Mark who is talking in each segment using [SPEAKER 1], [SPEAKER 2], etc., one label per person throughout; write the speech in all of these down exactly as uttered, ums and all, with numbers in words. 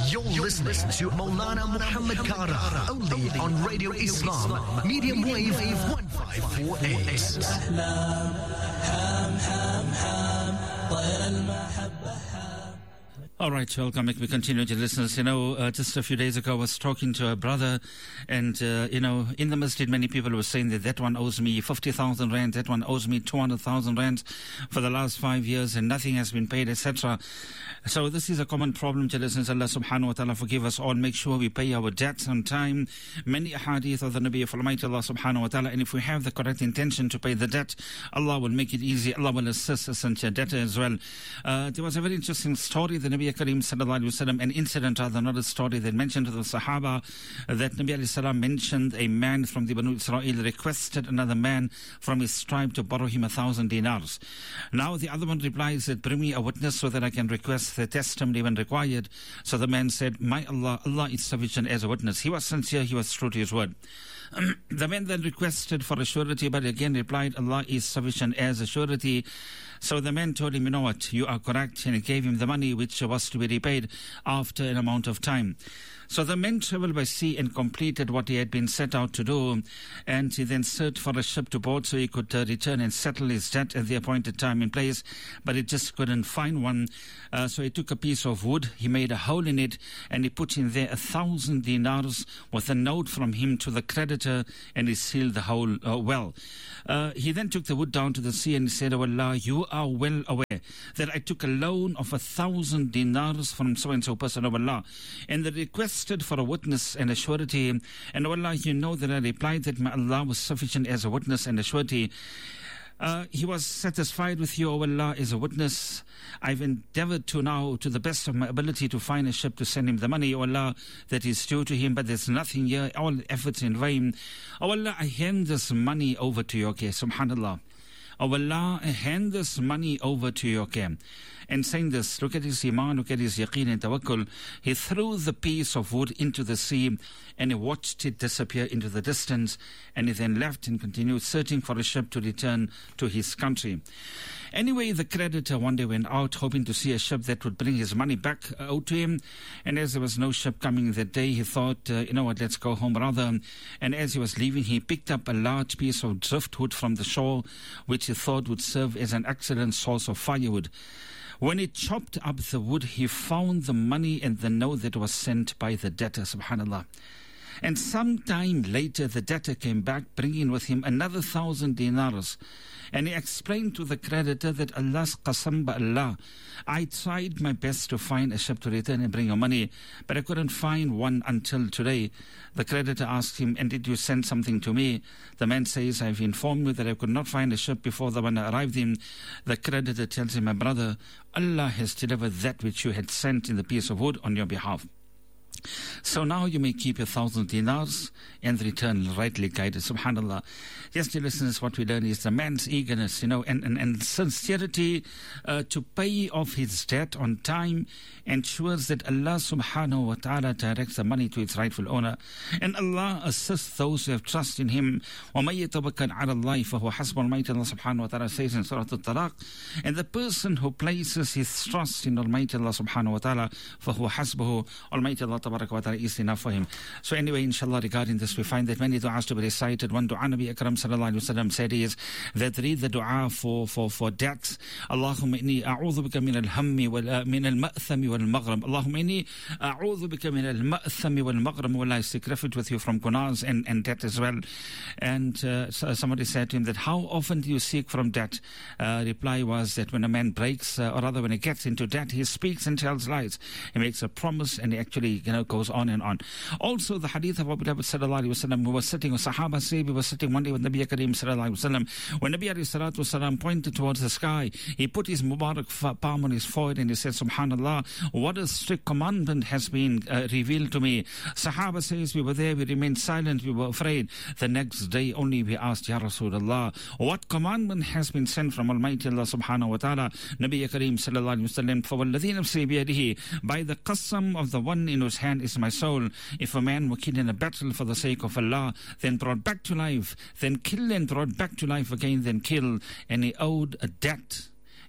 [SPEAKER 1] You're listening to Maulana Muhammad Kara, only on Radio Islam, medium wave one five four eight.
[SPEAKER 2] All right, welcome. We continue to listeners. You know, uh, just a few days ago, I was talking to a brother, and, uh, you know, in the masjid, many people were saying that that one owes me fifty thousand rand, that one owes me two hundred thousand rand for the last five years, and nothing has been paid, et cetera. So this is a common problem to listeners. Allah subhanahu wa ta'ala forgive us all. Make sure we pay our debts on time. Many hadith of the Nabi of Almighty Allah subhanahu wa ta'ala, and if we have the correct intention to pay the debt, Allah will make it easy. Allah will assist us and your debtor as well. Uh, there was a very interesting story. The Nabi Kareem sallallahu alayhi wa sallam, an incident rather, not a story, that mentioned to the Sahaba that Nabi alayhi salam mentioned a man from the Banu Israel requested another man from his tribe to borrow him a thousand dinars. Now the other one replies that, bring me a witness so that I can request the testimony when required. So the man said, my Allah, Allah is sufficient as a witness. He was sincere, he was true to his word. Um, the man then requested for a surety, but again replied, Allah is sufficient as a surety. So the man told him, you know what, you are correct, and he gave him the money which was to be repaid after an amount of time. So the man traveled by sea and completed what he had been set out to do, and he then searched for a ship to board so he could uh, return and settle his debt at the appointed time and place, but he just couldn't find one. Uh, so he took a piece of wood, he made a hole in it, and he put in there a thousand dinars with a note from him to the creditor, and he sealed the hole uh, well. Uh, he then took the wood down to the sea and he said, oh Allah, you are well aware that I took a loan of a thousand dinars from so-and-so person, oh Allah, and the request for a witness and a surety, and oh Allah, you know that I replied that my Allah was sufficient as a witness and a surety. Uh, he was satisfied with you, O Allah, as a witness. I've endeavored to now, to the best of my ability, to find a ship to send him the money, O Allah, that is due to him, but there's nothing here, all efforts in vain. O Allah, I hand this money over to your care, subhanallah. O Allah, I hand this money over to your care. And saying this, look at his iman, look at his yaqeen and tawakkul. He threw the piece of wood into the sea and he watched it disappear into the distance, and he then left and continued searching for a ship to return to his country. Anyway, the creditor one day went out hoping to see a ship that would bring his money back out to him, and as there was no ship coming that day, he thought, uh, you know what, let's go home rather. And as he was leaving, he picked up a large piece of driftwood from the shore, which he thought would serve as an excellent source of firewood. When he chopped up the wood, he found the money and the note that was sent by the debtor, subhanallah. And some time later, the debtor came back, bringing with him another thousand dinars. And he explained to the creditor that Allah's qasam ba Allah, I tried my best to find a ship to return and bring your money, but I couldn't find one until today. The creditor asked him, and did you send something to me? The man says, I've informed you that I could not find a ship before the one arrived in. The creditor tells him, my brother, Allah has delivered that which you had sent in the piece of wood on your behalf. So now you may keep your thousand dinars and return rightly guided. Subhanallah. Yes, dear listeners, what we learn is the man's eagerness, you know, and, and, and sincerity uh, to pay off his debt on time ensures that Allah subhanahu wa ta'ala directs the money to its rightful owner. And Allah assists those who have trust in Him. وَمَن يَتَوَكَّلْ عَلَى اللَّهِ فَهُوَ حَسْبُهُ. Almighty Allah subhanahu wa ta'ala says in Surah Al-Talaq, and the person who places his trust in Almighty Allah subhanahu wa ta'ala, فَهُوَ حَسْبُهُ. Almighty Allah tabarak wa ta'ala is enough for him. So anyway, inshallah, regarding this, we find that many du'as to be recited. One du'a Nabi Akram sallallahu alayhi wa sallam said is that read the du'a for, for, for debts. Allahumma inni a'udhu bika min al-hammi wal min al-ma'thami wal maghrib. Allahumma inni a'udhu bika min al-ma'thami wal maghrib. Will I seek refuge with you from gunas and, and debt as well. And uh, so somebody said to him that, how often do you seek from debt? Uh, reply was that when a man breaks, uh, or rather when he gets into debt, he speaks and tells lies. He makes a promise and he actually, you know, goes on and on. Also, the hadith of Abu Dawud sallallahu alayhi wa sallam, who was sitting with Sahaba, say, we were sitting one day with Nabi Kareem sallallahu alayhi wa sallam. When Nabi alayhi salatu wa sallam pointed towards the sky, he put his Mubarak palm on his forehead and he said, Subhanallah, what a strict commandment has been uh, revealed to me. Sahaba says, we were there, we remained silent, we were afraid. The next day only we asked, Ya Rasulullah, what commandment has been sent from Almighty Allah subhanahu wa ta'ala? Nabi Kareem sallallahu alayhi wa sallam, فَوَالَّذِي نَفْسِي بِيَدِهِ, by the qasam of the one in whose hand is my soul, if a man were killed in a battle for the sake of Allah, then brought back to life, then killed and brought back to life again, then killed, and he owed a debt,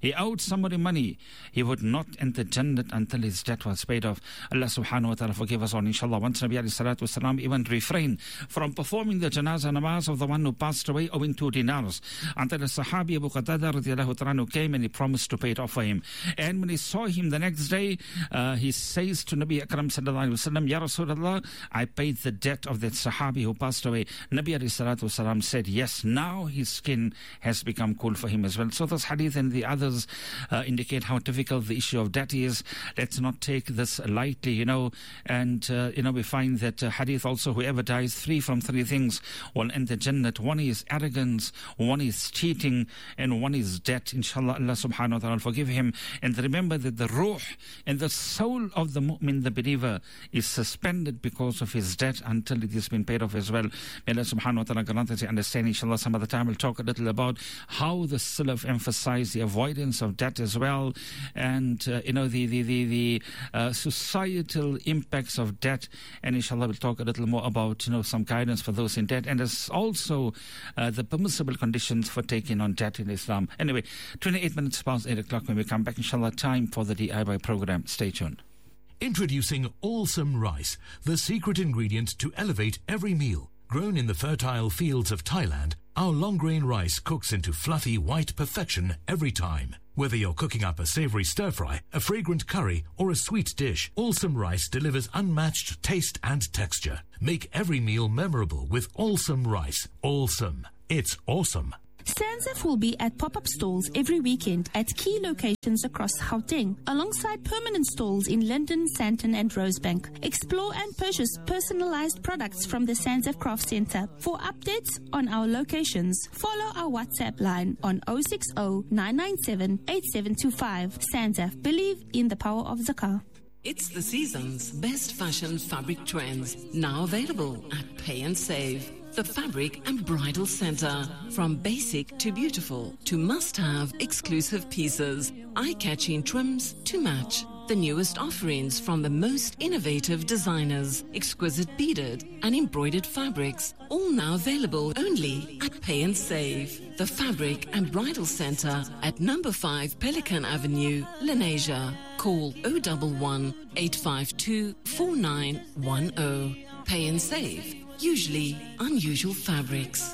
[SPEAKER 2] he owed somebody money, he would not enter Jannah until his debt was paid off. Allah subhanahu wa ta'ala forgive us all, inshallah. Once Nabi alayhi salatu wasalam even refrained from performing the janazah namaz of the one who passed away owing two dinars, until the Sahabi Abu Qatada radiallahu ta'ala came and he promised to pay it off for him. And when he saw him the next day, uh, he says to Nabi Akram sallallahu alayhi wa sallam, Ya Rasulullah, I paid the debt of that Sahabi who passed away. Nabi alayhi salatu wasalam said, yes, now his skin has become cool for him as well. So this hadith and the others uh, indicate how difficult the issue of debt is. Let's not take this lightly, you know. And, uh, you know, we find that uh, hadith also, whoever dies free from three things will enter Jannah. One is arrogance, one is cheating, and one is debt. Inshallah, Allah subhanahu wa ta'ala will forgive him. And remember that the ruh and the soul of the mu'min, the believer, is suspended because of his debt until it has been paid off as well. May Allah subhanahu wa ta'ala grant us the understanding. Inshallah, some other time we'll talk a little about how the Salaf emphasize the avoidance of debt as well, and uh, you know the the the, the uh, societal impacts of debt. And inshallah we'll talk a little more about, you know, some guidance for those in debt, and there's also uh, the permissible conditions for taking on debt in Islam. Anyway, twenty-eight minutes past eight o'clock when we come back, inshallah, time for the D I Y program. Stay tuned.
[SPEAKER 3] Introducing Allsome Rice, the secret ingredient to elevate every meal. Grown in the fertile fields of Thailand, our long-grain rice cooks into fluffy white perfection every time. Whether you're cooking up a savory stir-fry, a fragrant curry, or a sweet dish, Allsome Rice delivers unmatched taste and texture. Make every meal memorable with Allsome Rice. Allsome. It's awesome.
[SPEAKER 4] Sanzaf will be at pop-up stalls every weekend at key locations across Gauteng, alongside permanent stalls in Linden, Sandton and Rosebank. Explore and purchase personalized products from the Sanzaf Craft Center. For updates on our locations, follow our WhatsApp line on zero six zero nine nine seven eight seven two five. Sanzaf, believe in the power of zakah.
[SPEAKER 5] It's the season's best fashion fabric trends, now available at Pay and Save. The Fabric and Bridal Center. From basic to beautiful to must-have exclusive pieces, eye-catching trims to match. The newest offerings from the most innovative designers, exquisite beaded and embroidered fabrics, all now available only at Pay and Save. The Fabric and Bridal Center at number five Pelican Avenue, Lenasia. Call zero one one eight five two four nine one zero. Pay and Save. Usually unusual fabrics.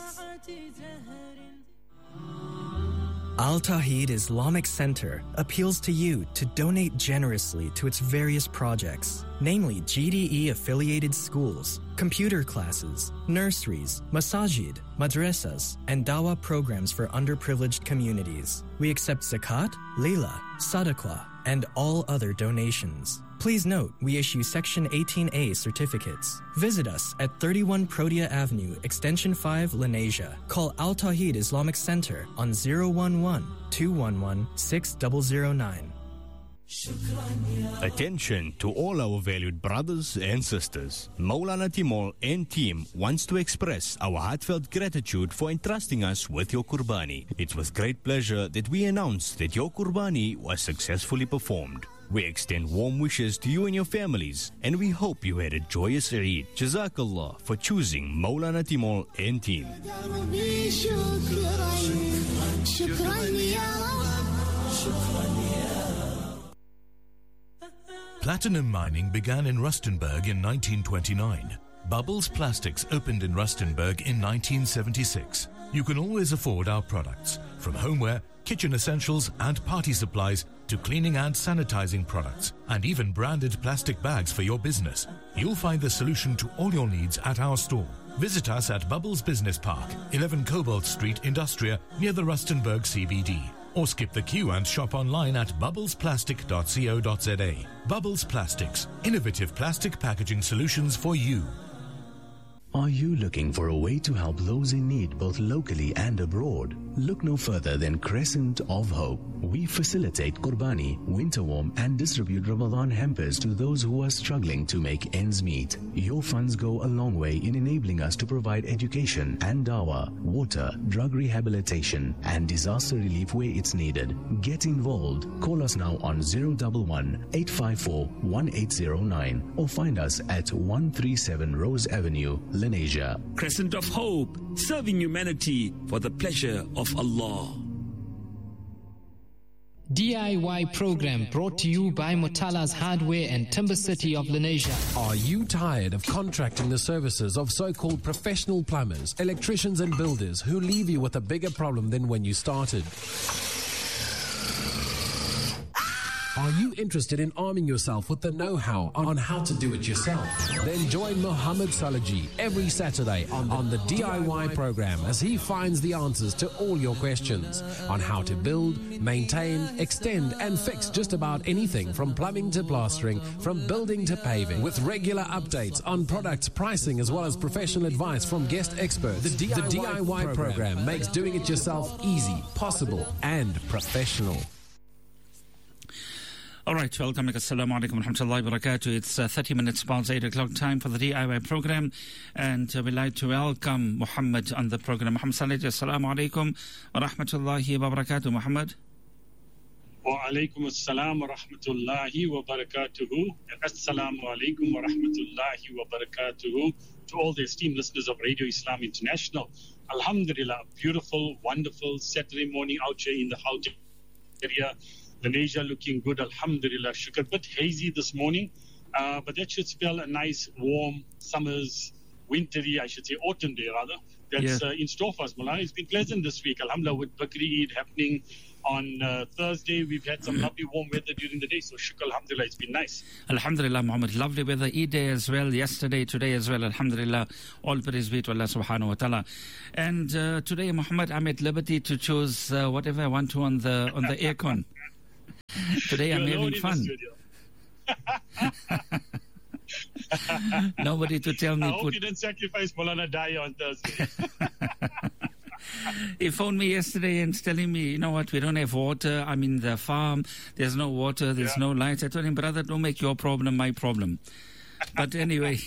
[SPEAKER 6] Al Tawheed Islamic Center appeals to you to donate generously to its various projects, namely G D E-affiliated schools, computer classes, nurseries, masajid, madrasas, and dawah programs for underprivileged communities. We accept zakat, lila, sadaqah, and all other donations. Please note, we issue Section eighteen A certificates. Visit us at thirty-one Protea Avenue, Extension five, Lenasia. Call Al Tawheed Islamic Center on zero one one two one one six zero zero nine.
[SPEAKER 7] Attention to all our valued brothers and sisters. Maulana Timol and team wants to express our heartfelt gratitude for entrusting us with your Qurbani. It's with great pleasure that we announce that your Qurbani was successfully performed. We extend warm wishes to you and your families, and we hope you had a joyous Eid. Jazakallah for choosing Maulana Timol and team.
[SPEAKER 3] Platinum mining began in Rustenburg in nineteen twenty-nine. Bubbles Plastics opened in Rustenburg in nineteen seventy-six. You can always afford our products, from homeware, kitchen essentials and party supplies to cleaning and sanitizing products, and even branded plastic bags for your business. You'll find the solution to all your needs at our store. Visit us at Bubbles Business Park, eleven Cobalt Street, Industria, near the Rustenburg C B D. Or skip the queue and shop online at bubbles plastic dot co dot za. Bubbles Plastics, innovative plastic packaging solutions for you.
[SPEAKER 8] Are you looking for a way to help those in need both locally and abroad? Look no further than Crescent of Hope. We facilitate Qurbani, winter warm and distribute Ramadan hampers to those who are struggling to make ends meet. Your funds go a long way in enabling us to provide education and dawah, water, drug rehabilitation and disaster relief where it's needed. Get involved. Call us now on zero one one eight five four one eight zero nine or find us at one thirty-seven Rose Avenue, Lenasia.
[SPEAKER 9] Crescent of Hope, serving humanity for the pleasure of Allah. D I Y program brought to you by Mutala's Hardware and Timber City of Lenasia.
[SPEAKER 10] Are you tired of contracting the services of so-called professional plumbers, electricians and builders who leave you with a bigger problem than when you started? Are you interested in arming yourself with the know-how on how to do it yourself? Then join Mohammed Salaji every Saturday on, on the D I Y program as he finds the answers to all your questions on how to build, maintain, extend and fix just about anything from plumbing to plastering, from building to paving, with regular updates on products, pricing as well as professional advice from guest experts. The D I Y, the D I Y program, program makes doing it yourself easy, possible and professional.
[SPEAKER 2] All right, welcome. Assalamu alaikum wa rahmatullahi wa barakatuh. It's uh, thirty minutes past eight o'clock time for the D I Y program. And uh, we'd like to welcome Muhammad on the program. Muhammad Salih, assalamu alaikum wa rahmatullahi wa barakatuh. Muhammad.
[SPEAKER 11] Wa alaikum assalam wa rahmatullahi wa barakatuhu. Assalamu alaikum wa rahmatullahi wa barakatuhu to all the esteemed listeners of Radio Islam International. Alhamdulillah, beautiful, wonderful Saturday morning out here in the Gauteng area. Lenasia looking good, alhamdulillah, shukr. A bit hazy this morning, uh, but that should spell a nice, warm, summer's, wintry, I should say, autumn day rather, that's yeah. uh, in store for us, Mulana. It's been pleasant this week, alhamdulillah, with Bakri Eid happening on uh, Thursday. We've had some lovely warm weather during the day, so shukr, alhamdulillah, it's been nice.
[SPEAKER 2] Alhamdulillah, Muhammad, lovely weather, Eid day as well, yesterday, today as well, alhamdulillah, all praise be to Allah subhanahu wa ta'ala. And uh, today, Muhammad, I'm at liberty to choose uh, whatever I want to on the on the aircon. Today I'm having fun. Nobody to tell me.
[SPEAKER 11] I hope
[SPEAKER 2] put...
[SPEAKER 11] you didn't sacrifice Maulana Daya on Thursday.
[SPEAKER 2] He phoned me yesterday and telling me, you know what, we don't have water. I'm in the farm. There's no water. There's yeah. no lights. I told him, brother, don't make your problem my problem. But anyway.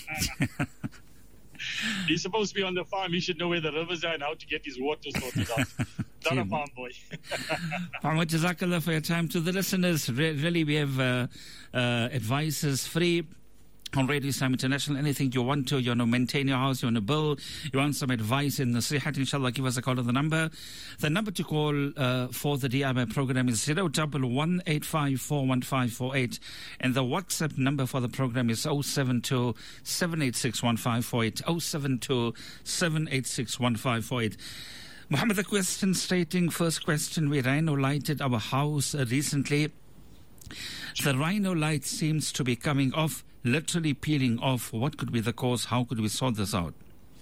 [SPEAKER 11] He's supposed to be on the farm. He should know where the rivers are and how to get his water sorted out. Not a farm boy.
[SPEAKER 2] Muhammad, Jazakallah for your time. To the listeners, re- really we have uh, uh, advices free on Radio Islam International. Anything you want to, you want to maintain your house, you want to build, you want some advice in Nasihat, inshallah, give us a call on the number. The number to call uh, for the D I Y program is zero one one eight five four one five four eight, and the WhatsApp number for the program is zero seven two seven eight six one five four eight, zero seven two seven eight six one five four eight. Muhammad, the question stating, first question, we rhino lighted our house uh, recently. The rhino light seems to be coming off, literally peeling off. What could be the cause? How could we sort this out?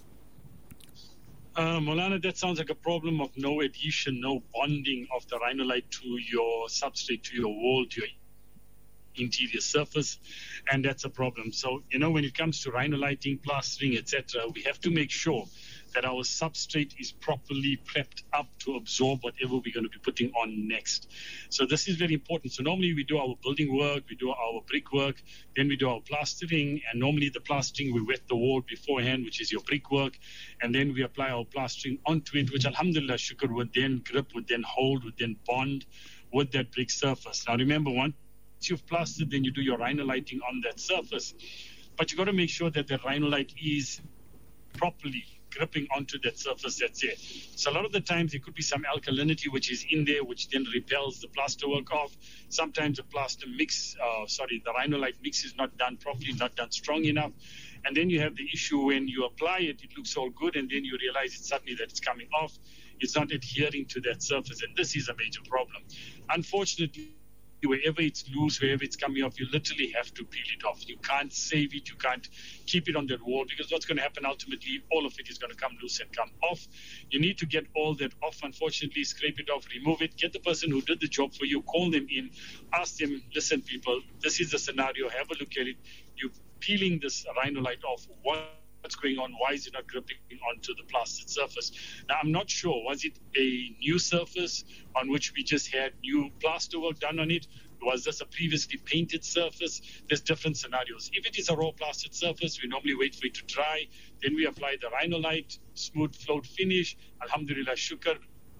[SPEAKER 11] Uh, Maulana, that sounds like a problem of no adhesion, no bonding of the rhino light to your substrate, to your wall, to your interior surface, and that's a problem. So, you know, when it comes to rhino lighting, plastering, et cetera, we have to make sure that our substrate is properly prepped up to absorb whatever we're going to be putting on next. So this is very important. So normally we do our building work, we do our brick work, then we do our plastering, and normally the plastering we wet the wall beforehand, which is your brick work, and then we apply our plastering onto it, which alhamdulillah shukr would then grip, would then hold, would then bond with that brick surface. Now remember, once you've plastered, then you do your rhino lighting on that surface. But you've got to make sure that the rhino light is properly gripping onto that surface that's there. So a lot of the times there could be some alkalinity which is in there, which then repels the plaster work off. Sometimes the plaster mix, uh, sorry, the rhino light mix is not done properly, not done strong enough. And then you have the issue when you apply it, it looks all good, and then you realize it suddenly that it's coming off. It's not adhering to that surface, and this is a major problem. Unfortunately, wherever it's loose, wherever it's coming off, you literally have to peel it off. You can't save it, you can't keep it on that wall, because what's going to happen ultimately, all of it is going to come loose and come off. You need to get all that off, unfortunately, scrape it off, remove it, get the person who did the job for you, call them in, ask them, listen people, this is the scenario, have a look at it, you're peeling this rhino light off, what what's going on, why is it not gripping onto the plastered surface? Now, I'm not sure, was it a new surface on which we just had new plaster work done on it? Was this a previously painted surface? There's different scenarios. If it is a raw plastered surface, we normally wait for it to dry, then we apply the rhino light, smooth float finish, alhamdulillah shukr,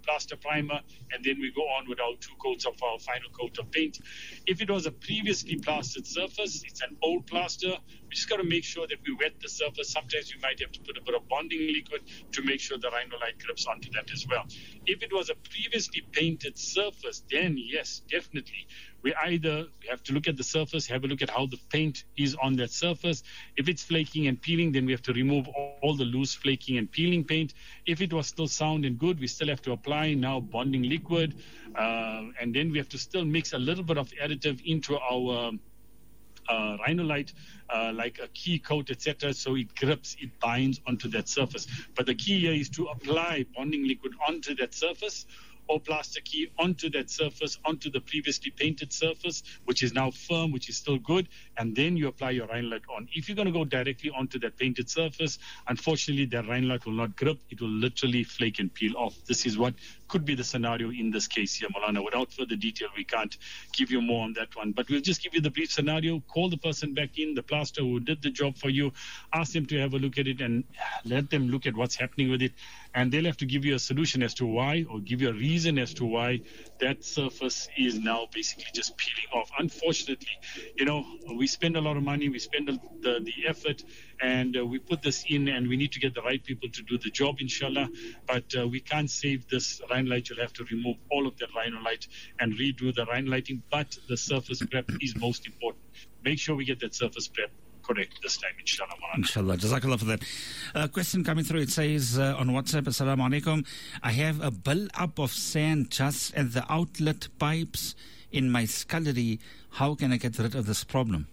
[SPEAKER 11] plaster primer, and then we go on with our two coats of our final coat of paint. If it was a previously plastered surface, it's an old plaster, we just got to make sure that we wet the surface. Sometimes you might have to put a bit of bonding liquid to make sure the Rhinolite grips onto that as well. If it was a previously painted surface, then yes, definitely. We either have to look at the surface, have a look at how the paint is on that surface. If it's flaking and peeling, then we have to remove all, all the loose flaking and peeling paint. If it was still sound and good, we still have to apply now bonding liquid. Uh, and then we have to still mix a little bit of additive into our uh, Rhinolite, uh, like a key coat, et cetera, so it grips, it binds onto that surface. But the key here is to apply bonding liquid onto that surface, or plaster key onto that surface, onto the previously painted surface, which is now firm, which is still good, and then you apply your Rhinolite on. If you're going to go directly onto that painted surface, unfortunately, that Rhinolite will not grip. It will literally flake and peel off. This is what could be the scenario in this case here, Maulana. Without further detail, we can't give you more on that one. But we'll just give you the brief scenario, call the person back in, the plaster who did the job for you, ask them to have a look at it and let them look at what's happening with it. And they'll have to give you a solution as to why, or give you a reason as to why that surface is now basically just peeling off. Unfortunately, you know, we spend a lot of money, we spend the, the, the effort, and uh, we put this in, and we need to get the right people to do the job, inshallah. But uh, we can't save this Rhinolite. You'll have to remove all of that Rhinolite and redo the Rhinolighting. But the surface prep is most important. Make sure we get that surface prep correct this time, inshallah.
[SPEAKER 2] Inshallah. Jazakallah for that. A question coming through. It says uh, on WhatsApp, Assalamu alaikum. I have a build-up of sand just at the outlet pipes in my scullery. How can I get rid of this problem?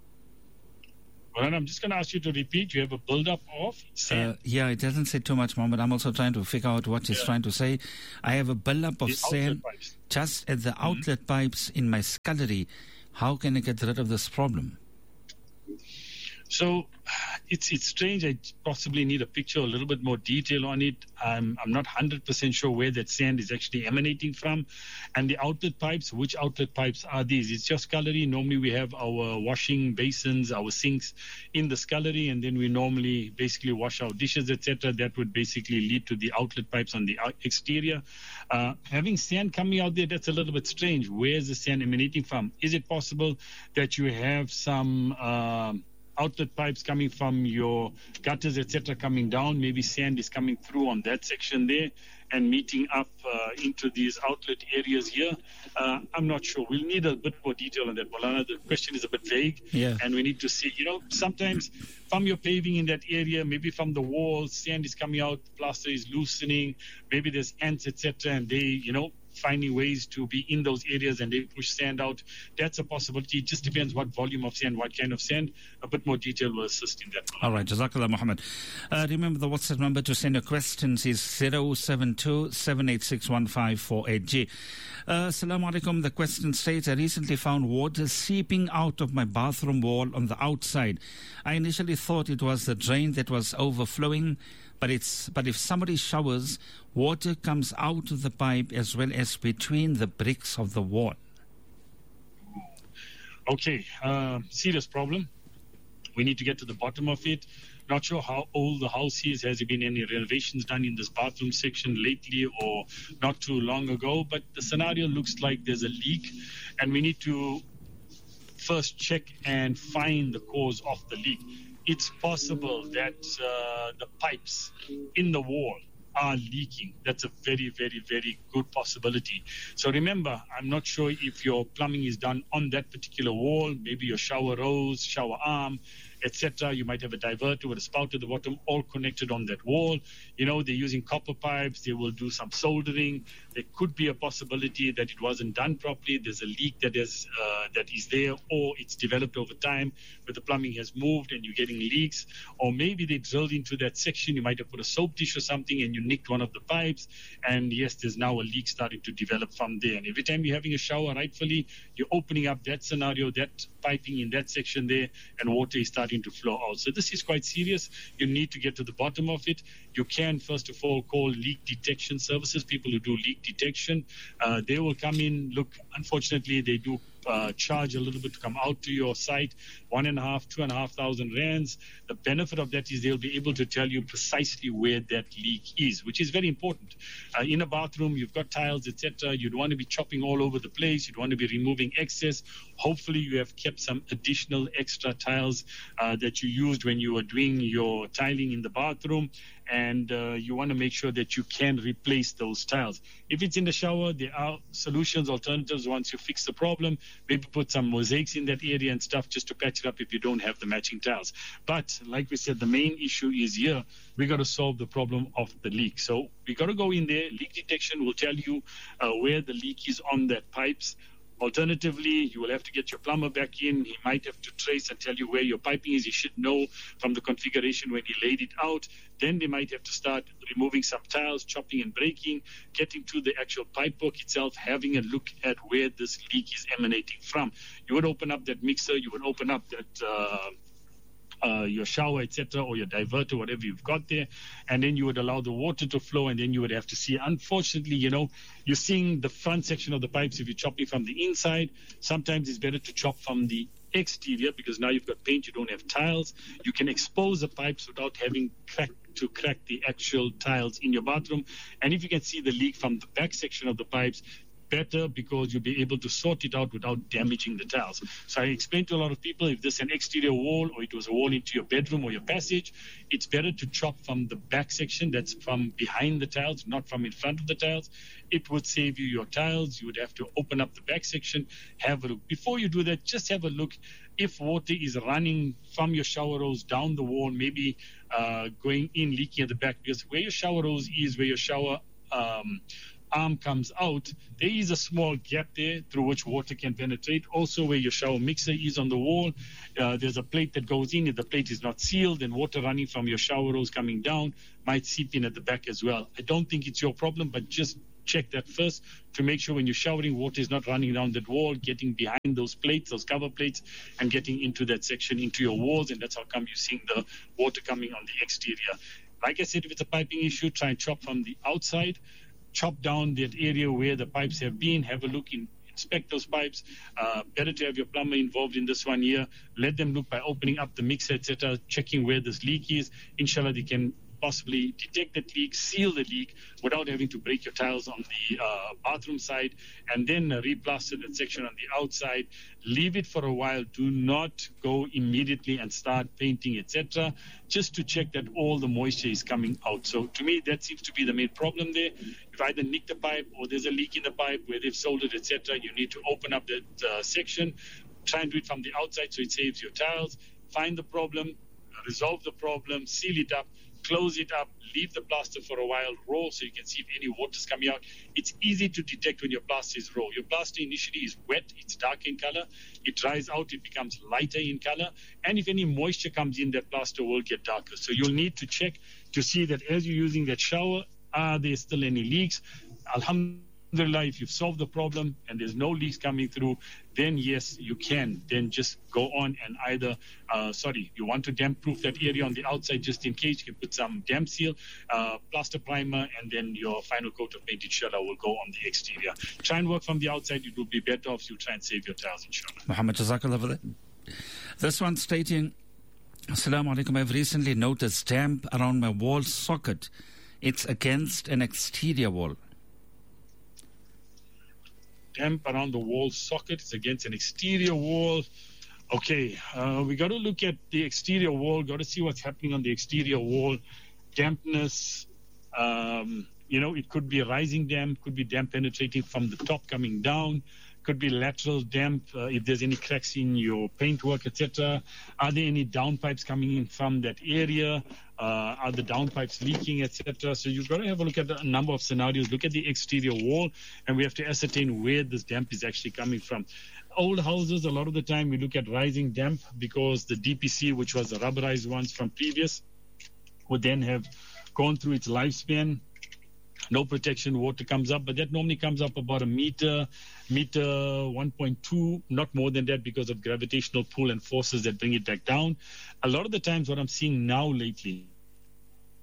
[SPEAKER 11] Well, I'm just going to ask you to repeat. You have a build-up of sand?
[SPEAKER 2] Uh, yeah, it doesn't say too much, Mohammed. I'm also trying to figure out what he's yeah. trying to say. I have a build-up of
[SPEAKER 11] the
[SPEAKER 2] sand just at the mm-hmm. outlet pipes in my scullery. How can I get rid of this problem?
[SPEAKER 11] So it's it's strange. I possibly need a picture, a little bit more detail on it. I'm I'm not one hundred percent sure where that sand is actually emanating from. And the outlet pipes, which outlet pipes are these? It's your scullery. Normally we have our washing basins, our sinks in the scullery, and then we normally basically wash our dishes, et cetera. That would basically lead to the outlet pipes on the exterior. Uh, having sand coming out there, that's a little bit strange. Where's the sand emanating from? Is it possible that you have some... Uh, outlet pipes coming from your gutters, et cetera, coming down? Maybe sand is coming through on that section there and meeting up uh, into these outlet areas here. Uh, I'm not sure. We'll need a bit more detail on that, Maulana. The question is a bit vague,
[SPEAKER 2] yeah.
[SPEAKER 11] and we need to see, you know, sometimes from your paving in that area, maybe from the walls, sand is coming out, plaster is loosening, maybe there's ants, et cetera, and they, you know, finding ways to be in those areas and they push sand out. That's a possibility. It just depends what volume of sand, what kind of sand. A bit more detail will assist in that.
[SPEAKER 2] All right. Jazakallah, Muhammad. Uh, remember the WhatsApp number to send your questions is zero seven two, seven eight six, one five four eight. G. Uh, Assalamu alaikum. The question states, I recently found water seeping out of my bathroom wall on the outside. I initially thought it was the drain that was overflowing, but it's but if somebody showers, water comes out of the pipe as well as between the bricks of the wall.
[SPEAKER 11] Okay, uh, serious problem. We need to get to the bottom of it. Not sure how old the house is. Has there been any renovations done in this bathroom section lately or not too long ago? But the scenario looks like there's a leak, and we need to first check and find the cause of the leak. It's possible that uh, the pipes in the wall are leaking. That's a very, very, very good possibility. So remember, I'm not sure if your plumbing is done on that particular wall, maybe your shower rose, shower arm, et cetera. You might have a diverter with a spout at the bottom, all connected on that wall. You know, they're using copper pipes. They will do some soldering. There could be a possibility that it wasn't done properly. There's a leak that is uh, that is there, or it's developed over time where the plumbing has moved and you're getting leaks. Or maybe they drilled into that section. You might have put a soap dish or something and you nicked one of the pipes. And yes, there's now a leak starting to develop from there. And every time you're having a shower, rightfully, you're opening up that scenario, that piping in that section there, and water is starting to flow out. So this is quite serious. You need to get to the bottom of it. You can, first of all, call leak detection services, people who do leak detection. Uh, they will come in. Look, unfortunately, they do uh, charge a little bit to come out to your site, one and a half, two and a half thousand rands. The benefit of that is they'll be able to tell you precisely where that leak is, which is very important. Uh, in a bathroom, you've got tiles, et cetera. You'd want to be chopping all over the place. You'd want to be removing excess. Hopefully, you have kept some additional extra tiles uh, that you used when you were doing your tiling in the bathroom, and uh, you want to make sure that you can replace those tiles. If it's in the shower, there are solutions, alternatives once you fix the problem. Maybe put some mosaics in that area and stuff just to patch it up if you don't have the matching tiles. But like we said, the main issue is here. We got to solve the problem of the leak. So we got to go in there. Leak detection will tell you uh, where the leak is on that pipes. Alternatively, you will have to get your plumber back in. He might have to trace and tell you where your piping is. He should know from the configuration when he laid it out. Then they might have to start removing some tiles, chopping and breaking, getting to the actual pipe work itself, having a look at where this leak is emanating from. You would open up that mixer. You would open up that uh, Uh, your shower, et cetera, or your diverter, whatever you've got there, and then you would allow the water to flow, and then you would have to see. Unfortunately, you know, you're seeing the front section of the pipes if you're chopping from the inside. Sometimes it's better to chop from the exterior because now you've got paint, you don't have tiles. You can expose the pipes without having crack to crack the actual tiles in your bathroom. And if you can see the leak from the back section of the pipes, better, because you'll be able to sort it out without damaging the tiles. So I explained to a lot of people, if this is an exterior wall or it was a wall into your bedroom or your passage, it's better to chop from the back section, that's from behind the tiles, not from in front of the tiles. It would save you your tiles. You would have to open up the back section, have a look. Before you do that, just have a look if water is running from your shower hose down the wall, maybe uh, going in, leaking at the back, because where your shower hose is, where your shower um, arm comes out, there is a small gap there through which water can penetrate. Also, where your shower mixer is on the wall, uh, there's a plate that goes in. If the plate is not sealed, then water running from your shower hose coming down might seep in at the back as well. I don't think it's your problem, but just check that first to make sure when you're showering, water is not running down that wall, getting behind those plates, those cover plates, and getting into that section, into your walls, and that's how come you're seeing the water coming on the exterior. Like I said, if it's a piping issue, try and chop from the outside. Chop down that area where the pipes have been, have a look, in, inspect those pipes. Uh, better to have your plumber involved in this one here. Let them look by opening up the mixer, et cetera, checking where this leak is. Inshallah, they can possibly detect that leak, seal the leak without having to break your tiles on the uh, bathroom side, and then uh, replaster that section on the outside. Leave it for a while. Do not go immediately and start painting, et cetera, just to check that all the moisture is coming out. So to me, that seems to be the main problem there. You've either nicked the pipe or there's a leak in the pipe where they've soldered, et cetera. You need to open up that uh, section. Try and do it from the outside so it saves your tiles. Find the problem, resolve the problem, seal it up, close it up, leave the plaster for a while, roll so you can see if any water's coming out. It's easy to detect when your plaster is raw. Your plaster initially is wet, it's dark in color. It dries out, it becomes lighter in color. And if any moisture comes in, that plaster will get darker. So you'll need to check to see that as you're using that shower, are there still any leaks? Alhamdulillah, if you've solved the problem and there's no leaks coming through, then yes, you can then just go on and either, uh, sorry, you want to damp proof that area on the outside just in case, you can put some damp seal, uh, plaster primer, and then your final coat of paint, inshallah, will go on the exterior. Try and work from the outside. It will be better off. You try and save your tiles, inshallah.
[SPEAKER 2] Muhammad, Jazakallah for that. This one stating, Assalamu alaikum, I've recently noticed damp around my wall socket. It's against an exterior wall.
[SPEAKER 11] Damp around the wall socket. It's against an exterior wall. Okay, uh, we got to look at the exterior wall. Got to see what's happening on the exterior wall. Dampness. Um, you know, it could be a rising damp. Could be damp penetrating from the top coming down. Could be lateral damp. Uh, if there's any cracks in your paintwork, et cetera. Are there any downpipes coming in from that area? Uh, are the downpipes leaking, et cetera? So you've got to have a look at a number of scenarios. Look at the exterior wall, and we have to ascertain where this damp is actually coming from. Old houses, a lot of the time we look at rising damp because the D P C, which was the rubberized ones from previous, would then have gone through its lifespan. No protection, water comes up, but that normally comes up about a meter, meter one point two, not more than that because of gravitational pull and forces that bring it back down. A lot of the times what I'm seeing now lately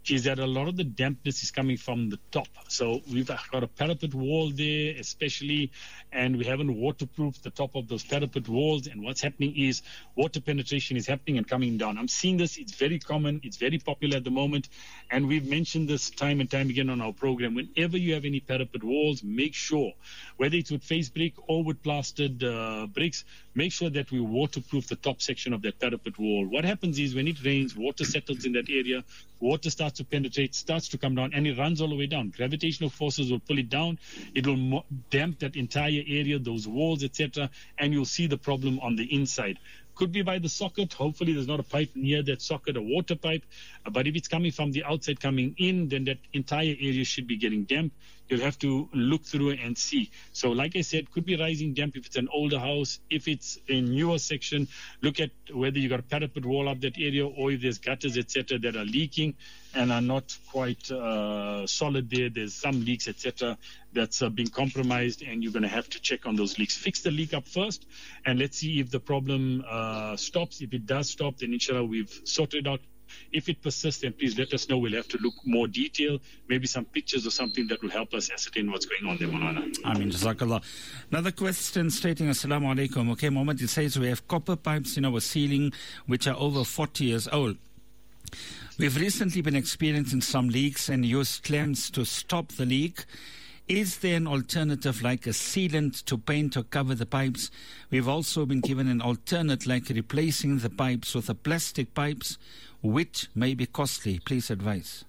[SPEAKER 11] is that a lot of the dampness is coming from the top. So we've got a parapet wall there especially, and we haven't waterproofed the top of those parapet walls, and what's happening is water penetration is happening and coming down. I'm seeing this. It's very common. It's very popular at the moment, and we've mentioned this time and time again on our program. Whenever you have any parapet walls, make sure, whether it's with face brick or with plastered uh, bricks, make sure that we waterproof the top section of that parapet wall. What happens is when it rains, water settles in that area, water starts to penetrate, starts to come down, and it runs all the way down. Gravitational forces will pull it down. It will mo- damp that entire area, those walls, et cetera, and you'll see the problem on the inside. Could be by the socket. Hopefully there's not a pipe near that socket, a water pipe. Uh, but if it's coming from the outside coming in, then that entire area should be getting damp. You'll have to look through and see. So like I said, could be rising damp if it's an older house. If it's a newer section, look at whether you got a parapet wall up that area or if there's gutters, et cetera, that are leaking and are not quite uh, solid there. There's some leaks, et cetera, that's uh, been compromised, and you're going to have to check on those leaks. Fix the leak up first, and let's see if the problem uh, stops. If it does stop, then inshallah we've sorted it out. If it persists, then please let us know. We'll have to look more detail, maybe some pictures or something that will help us ascertain what's going on there, Manana.
[SPEAKER 2] I mean, Jazakallah. Another question stating, Assalamu alaikum. Okay, Mohammed, it says we have copper pipes in our ceiling which are over forty years old. We've recently been experiencing some leaks and used clamps to stop the leak. Is there an alternative like a sealant to paint or cover the pipes? We've also been given an alternate like replacing the pipes with the plastic pipes, which may be costly. Please advise.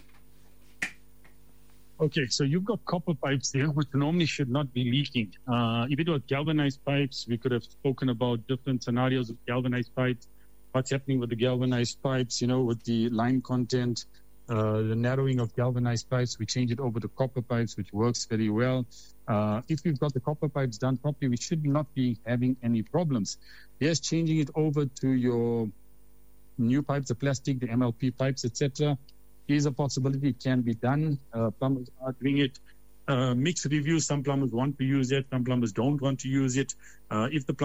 [SPEAKER 11] Okay, so you've got copper pipes there, which normally should not be leaking. Uh, if it was galvanized pipes, we could have spoken about different scenarios of galvanized pipes. What's happening with the galvanized pipes, you know, with the lime content, uh, the narrowing of galvanized pipes. We change it over to copper pipes, which works very well. Uh, if we've got the copper pipes done properly, we should not be having any problems. Yes, changing it over to your new pipes, the plastic, the M L P pipes, et cetera, is a possibility. It can be done. Uh, plumbers are doing it. Uh, mixed reviews. Some plumbers want to use it. Some plumbers don't want to use it. Uh, if the